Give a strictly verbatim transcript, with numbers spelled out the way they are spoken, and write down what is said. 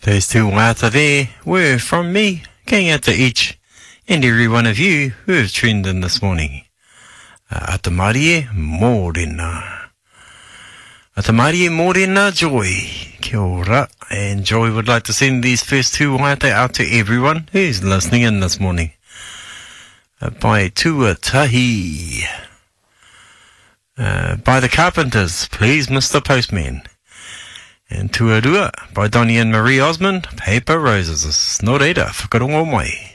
Those two wata there were from me, going out to each and every one of you who have tuned in this morning. Uh, Atamarie Morena. Atamarie Morena Joy. Kia ora. And Joy would like to send these first two wata out to everyone who's listening in this morning. Uh, by Tuatahi. Uh, by the Carpenters, please, Mister Postman. And Tuarua by Donnie and Marie Osmond, Paper Roses. Nō reira, whakarongo mai.